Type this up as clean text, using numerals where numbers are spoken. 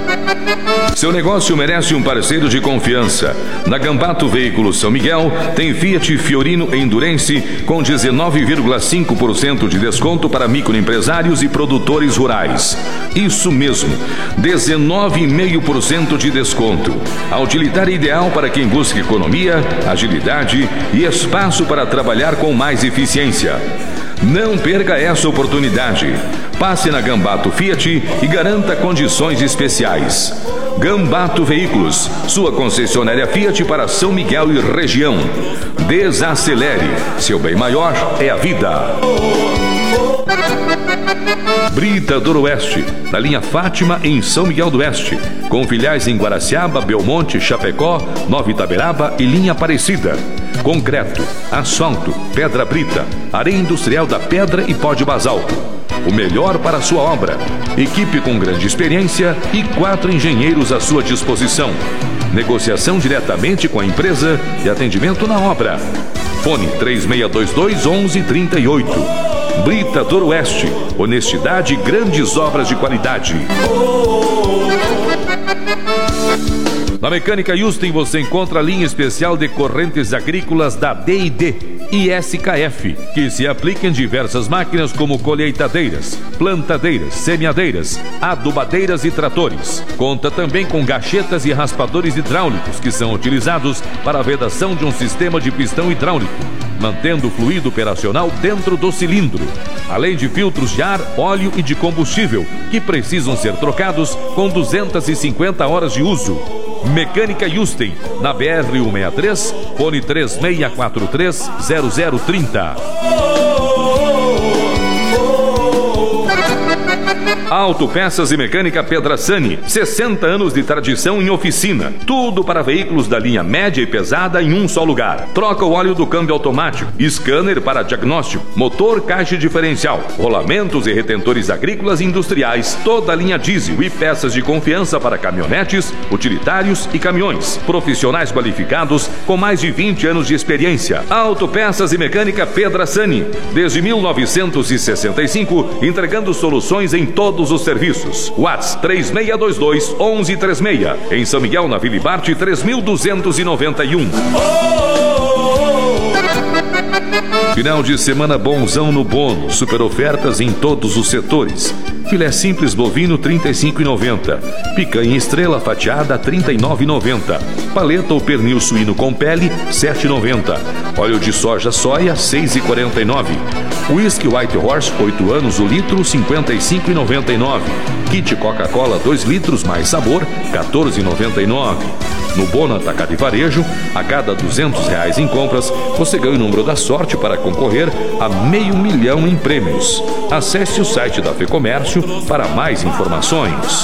Seu negócio merece um parceiro de confiança. Na Gambato Veículos São Miguel, tem Fiat Fiorino Endurance com 19,5% de desconto para microempresários e produtores rurais. Isso mesmo, 19,5% de desconto. A utilitária ideal para quem busca economia, agilidade e espaço para trabalhar com mais eficiência. Não perca essa oportunidade. Passe na Gambato Fiat e garanta condições especiais. Gambato Veículos, sua concessionária Fiat para São Miguel e região. Desacelere, seu bem maior é a vida. Brita do Oeste, na linha Fátima em São Miguel do Oeste, com filiais em Guaraciaba, Belmonte, Chapecó, Nova Itaberaba e linha Aparecida. Concreto, asfalto, pedra brita, areia industrial da pedra e pó de basalto. O melhor para a sua obra. Equipe com grande experiência e 4 engenheiros à sua disposição. Negociação diretamente com a empresa e atendimento na obra. Fone 3622-1138. Brita do Oeste. Honestidade e grandes obras de qualidade. Na Mecânica Houston você encontra a linha especial de correntes agrícolas da D&D e SKF, que se aplica em diversas máquinas como colheitadeiras, plantadeiras, semeadeiras, adubadeiras e tratores. Conta também com gachetas e raspadores hidráulicos que são utilizados para a vedação de um sistema de pistão hidráulico, mantendo o fluido operacional dentro do cilindro, além de filtros de ar, óleo e de combustível, que precisam ser trocados com 250 horas de uso. Mecânica Houston, na BR-163, fone 3643-0030. Autopeças e Mecânica Pedrasani, 60 anos de tradição em oficina. Tudo para veículos da linha média e pesada em um só lugar. Troca o óleo do câmbio automático, scanner para diagnóstico, motor, caixa diferencial, rolamentos e retentores agrícolas e industriais, toda a linha diesel e peças de confiança para caminhonetes, utilitários e caminhões. Profissionais qualificados com mais de 20 anos de experiência. Autopeças e Mecânica Pedrasani, desde 1965, entregando soluções em todos os serviços. WhatsApp 3622-1136. Em São Miguel, na Vila Ibarte, 3291. Final de semana bonzão no Bono. Super ofertas em todos os setores. Filé simples bovino R$ 35,90. Picanha estrela fatiada R$ 39,90. Paleta ou pernil suíno com pele R$ 7,90. Óleo de soja soia R$ 6,49. Whisky White Horse 8 anos o litro R$ 55,99. Kit Coca-Cola 2 litros mais sabor R$ 14,99. No Bono Atacado e Varejo, a cada R$200 em compras, você ganha o número da sorte para concorrer a R$500 mil em prêmios. Acesse o site da FEComércio para mais informações.